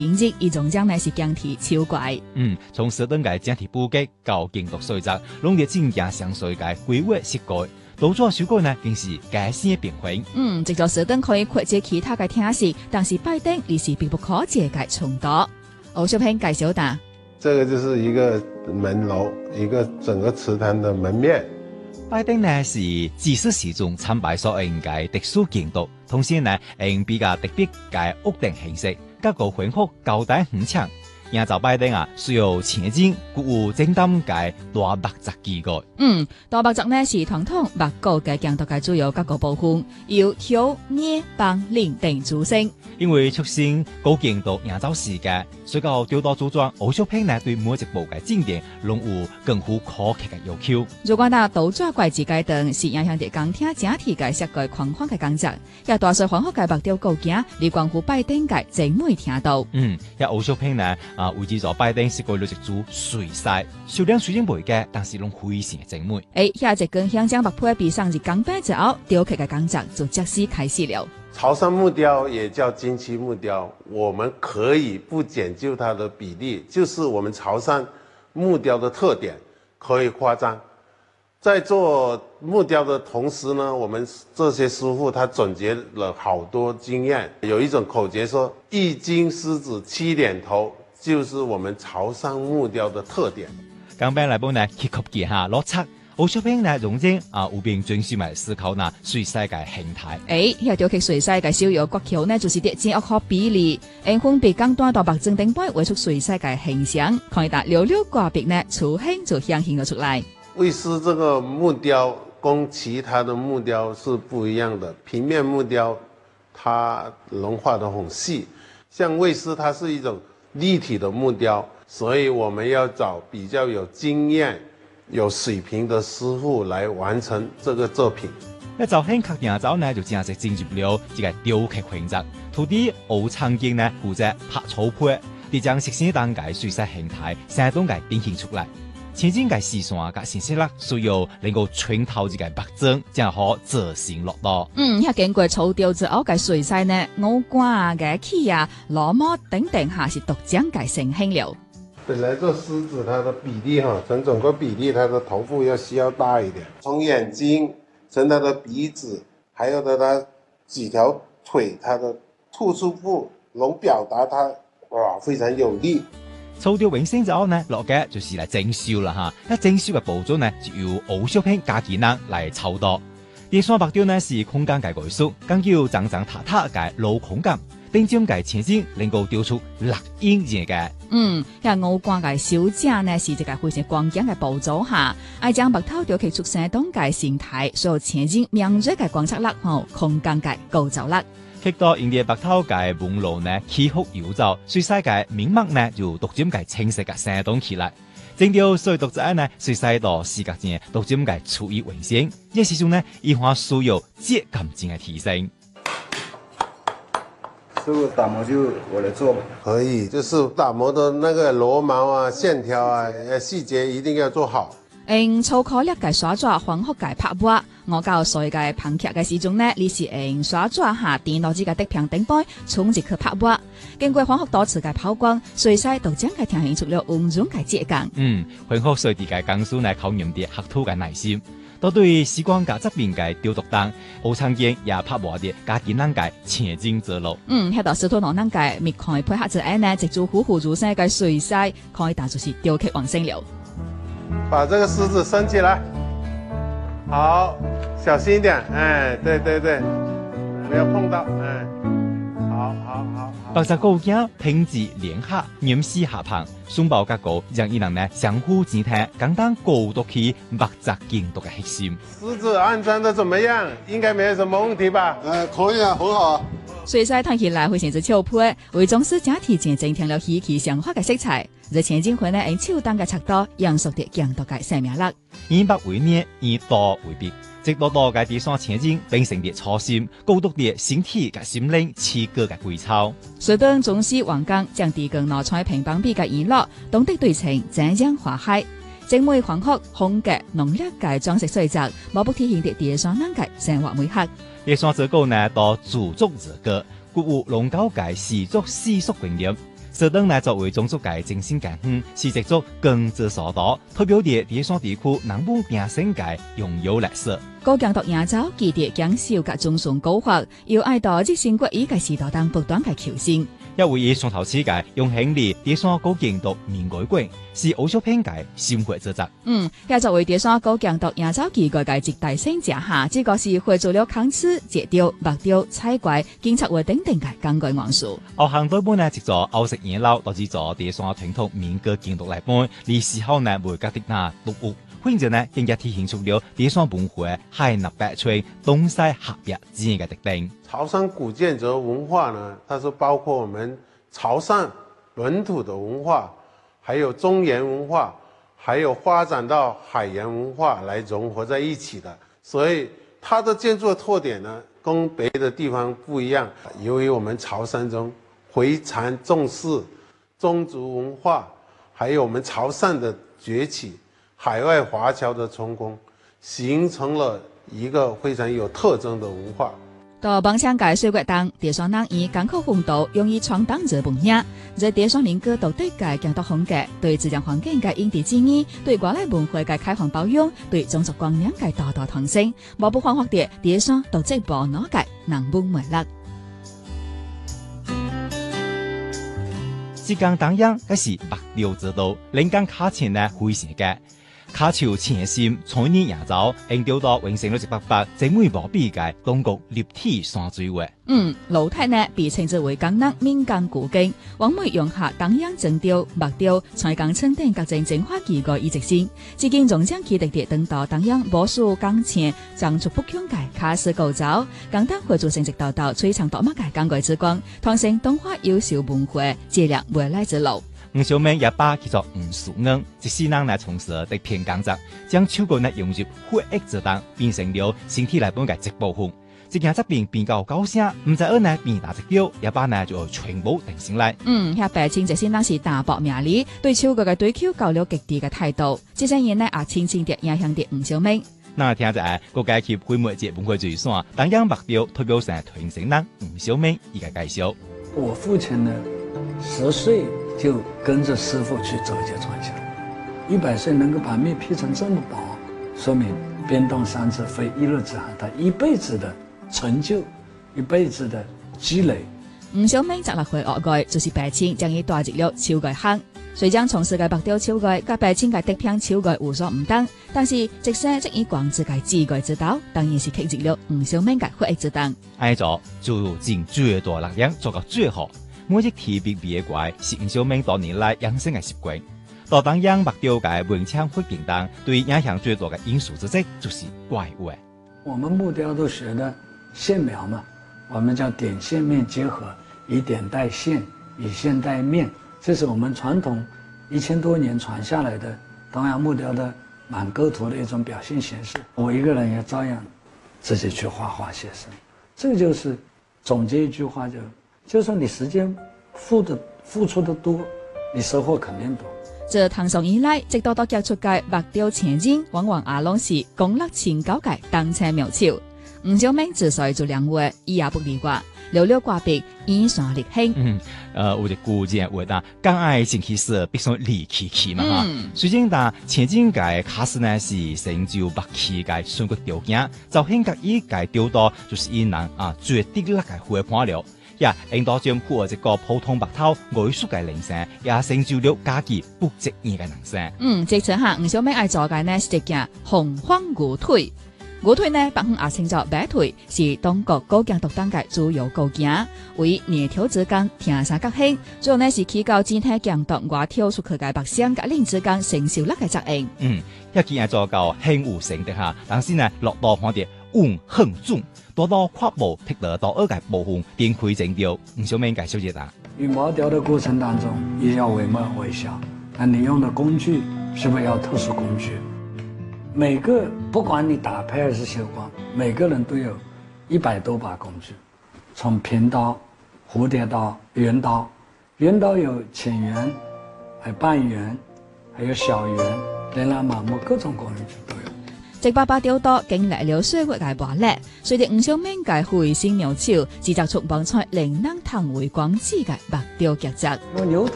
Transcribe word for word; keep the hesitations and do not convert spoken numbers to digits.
因日伊仲將呢是江體超怪。 嗯，從小等嘅整體布局到建築水質，攏列正正相隨嘅規劃設計，到咗修改呢，更是改善變化。 嗯，藉咗小等可以擴展其他嘅廳室，但是拜登亦是必不可借嘅重多。歐小平介紹打， 這個就是一個門樓，一個整個池塘的門面。 拜登呢是只是始終參拜所應嘅特殊建築，同時呢用比較特別嘅屋頂形式。各個恢復交代很強，也就拜登啊需要前進，鼓舞正當嘅大白澤機構。 嗯，大白澤呢是傳統白國嘅建築嘅主要各個部分，由條、葉、棒、林等組成。 因為出現高建築營造時間，所以到調到組裝歐小平呢對每一部嘅景點，攏有更富苛刻嘅要求。 如果打倒轉軌之階段是影響到鋼鐵整體嘅設計框框嘅工作，也大細環學嘅白雕構件，嚟關乎拜登嘅精美程度。 嗯，一歐小平呢啊，為咗拜登設計咗一組水曬，數量雖然未嘅，但是攏非常精美。 誒，下一根香將白鋪比上至鋼板之後，雕刻嘅工作就正式開始了。 潮汕木雕也叫金漆木雕，我們可以不講究它的比例，就是我們潮汕木雕的特點，可以誇張。在做木雕的同時呢，我們這些師傅他總結了好多經驗，有一種口訣說一金獅子七點頭，就是我們潮汕木雕的特點。 鋼板來本呢，結合結下邏輯。歐小平呢，用正啊，有邊專注埋思考呢水洗嘅形態。 誒，呢個雕刻水洗嘅小油國橋呢，就是啲正確比例，誒分別簡單到白正頂杯畫出水洗嘅形象，可以達溜溜掛壁呢，粗輕就顯現咗出來。 魏師這個木雕跟其他的木雕是不一樣的，平面木雕它能畫得很細，像魏師它是一種立體的木雕，所以我們要找比較有經驗、有水平的師傅來完成這個作品。 一就興確定咗呢，就正式進入了這個雕刻環節。徒弟歐長經呢負責拍草胚，啲將實現當屆水洗形態，成棟嘅定型出來。前進嘅視線嘅信息啦，需要能夠穿透這個白針，才可執行落到。 嗯，一經過草雕之後嘅水洗呢，五官啊、嘅器啊、螺帽等等下是獨將嘅成型了。 本來做獅子，它的比例哈，從整個比例，它的頭部要需要大一點，從眼睛，從它的鼻子，還有它的幾條腿，它的突出部，能表達它哇非常有力。 草雕完成之後呢，落嘅就是嚟整修啦嚇。一整修嘅步驟呢，就由歐小平加技能嚟操刀。第三白雕呢是空間嘅藝術，講究整整塌塌嘅鏤空間。定將嘅前景能夠雕出立影嘢嘅。 嗯，呀五官嘅小姐呢是一個非常關鍵嘅步驟下，愛將白頭雕刻出生動嘅形態，所有前景明銳嘅觀察力和空間嘅構造力。 睇到印度白頭嘅紋路呢，起伏遊走，水洗嘅面目呢就獨漸嘅清晰嘅生動起來。整條水讀者呢，水洗到視覺前獨漸嘅處於完成，呢時中呢，異化需要質感性嘅提升。 師傅打磨就我來做吧。 可以，就是打磨的那個螺毛啊、線條啊、細節一定要做好。 用粗顆粒嘅刷爪，黃學嘅拍撥，我教水嘅噴劇嘅時鐘呢，你是用刷爪下電腦機嘅滴屏頂杯，衝擊去拍撥。經過黃學多次嘅拋光，水洗都將佢呈現出了五種嘅質感。 嗯，黃學水地嘅工書呢，考驗啲學徒嘅耐心。都對時光嘅側面嘅雕琢燈，好常見也拍磨啲加技能嘅前進之路。 嗯，喺度小土農能嘅密開配合之下呢，藉住虎虎如生嘅水洗，可以打就是雕刻完成了。 把這個獅子升起來，好，小心一點，哎，對對對，沒有碰到，哎，好好好。 白澤高鏡平治連下，嚴絲下棚，雙胞格局讓伊人呢相互之聽，簡單高度起白澤建築嘅核心。 獅子安裝得怎麼樣？應該沒有什麼問題吧？ 呃，可以啊，很好。 水洗睇起來非常之俏皮，為裝飾家體前增添了稀奇祥化嘅色彩。在前景會呢，用手動嘅尺度，樣熟啲建築嘅生命力。 以白為面，以刀為筆，直到多嘅第三前景變成啲初心，高度啲身體嘅心靈，刺激嘅鬼操。 水燈總是王剛將地更拿在平板筆嘅娛樂，懂得對稱，怎樣化開。精美黃學紅嘅濃烈嘅裝飾水澤，冇不體現啲地上能嘅生活美學。 第三隻歌呢，到祖族之歌，鼓舞龍高嘅氏族習俗觀念。 首等呢作為種族嘅精神感恩，是藉足耕作所得，代表啲地方地區南部邊省嘅擁有歷史。 高強獨亞洲記得講授甲種上高學，要愛到即成國語嘅時代當不斷嘅求新。 一位以上頭世界用興利地方高強獨民改觀，是歐小片嘅生活之責。 嗯，也作為地方高強獨亞洲記嘅嘅一大生者下，這個是會做了康刺、截雕、木雕、彩繪、建築活等等嘅工具元素。 後行多半呢，藉助歐式演老，導致咗地方傳統民歌建築嚟本，歷史後呢每家的那獨屋。或者呢，更加體現出了地方文化海納百川、東西合一之間嘅特點。 潮汕古建築文化呢，它是包括我們潮汕本土的文化，還有中原文化，還有發展到海洋文化來融合在一起的。所以它的建築特點呢，跟別的地方不一樣。由於我們潮汕中非常重視宗族文化，還有我們潮汕的崛起。海外華僑的成功，形成了一個非常有特徵的文化。 到邦鄉界水國當，地雙人以港口風度，用以闖蕩者本影，在地雙民歌獨特嘅建築風格，對自然環境嘅因地制宜，對外來文化嘅開放包容，對種族光亮嘅大大提升，無不反覆地地雙獨積無腦嘅南部魅力。 浙江當陽嗰是白雕之都，臨港卡錢呢非常嘅。卡潮前線創年亞洲，應調到永成咗一百八，正每部比嘅東國立體山水畫。嗯， 老體呢被稱之為江南民間古景，往每用下當陽正雕、木雕、彩鋼襯等各種精華技藝以直線，至今仲將其特別等到當陽無數鋼錢，長出不強嘅卡式構造，簡單會做成直道道璀璨奪目嘅工藝之光，傳承東華優秀文化，接亮未來之路。 吳小明一把叫做吳樹恩，即使人來從事特片工作，將手工呢融入血液之中，變成了身體內本嘅一部分。這件作品比較高聲，唔知二呢變大隻雕，一把呢就全部定性來。 嗯，遐白青即使人是大薄命理，對手個嘅對手搞了極地嘅態度，這些人呢也輕輕地影響啲吳小明。 那聽着個階級會每節文化最爽，當陽木雕代表成傳承人吳小明一個介紹。 我父親呢，十歲就跟着師傅去走街串巷，一百歲能夠把面劈成這麼薄，說明便當三尺非一日之寒，他一輩子的成就，一輩子的積累。 吳小明摘落去外蓋，就是白青將伊帶入了手藝行。雖將從事嘅木雕手藝，甲白青嘅竹片手藝無所唔同，但是即使即以廣之嘅技藝之道，當然是刻入了吳小明嘅血液之中。 挨咗就盡最大力量做到最好。每一提筆別怪是吳小明多年來養成嘅習慣。到當陽木雕嘅文昌會便當，對影響最多嘅因素之一就是怪物。 我們木雕都學的線描嘛，我們叫點線面結合，以點帶線，以線帶面，這是我們傳統一千多年傳下來的東洋木雕的滿構圖的一種表現形式。我一個人也照樣自己去畫畫寫生，這個就是總結一句話就。就是說你時間付的付出的多，你收穫肯定多。 自唐宋以來，直到到傑出嘅木雕前人，往往也攏是功力清高嘅當前苗潮。吳小明之所以做兩位，伊也不例外，寥寥掛筆，以山立興。嗯， 呃，我哋古人話啦，剛愛前期時必須離期期嘛哈。雖然但前陣嘅卡斯呢是成就木器嘅選擇條件，就興格以嘅雕到就是以人啊最滴力嘅會看了。呀，引導將破一個普通白頭藝術嘅靈性，也成就了家己不職業嘅能性。 嗯，直情下吳小明愛做嘅呢是一件紅方魚腿，魚腿呢北方也稱作馬腿，是東國高強獨當嘅主要構件，為捏條之工，天生較輕，主要呢是起到整體強獨外挑出去嘅白相甲靈之工成就力嘅作用。 嗯，一件愛做到輕無成的下，但是呢落到看啲運很重。多到跨步踢得到二界部分，點開整雕，吳小明介紹一下。 羽毛雕的過程當中，一定要惟妙惟肖。那你用的工具是不是要特殊工具？每個不管你打胚還是繡光，每個人都有一百多把工具，從平刀、蝴蝶刀、圓刀，圓刀有淺圓，還有半圓，還有小圓，琳琅滿目，各種工具都有。 即爸爸雕多經歷了歲月嘅磨練，隨着唔少名嘅回聲苗潮，製作出棒菜令人嘆為觀止嘅木雕傑作。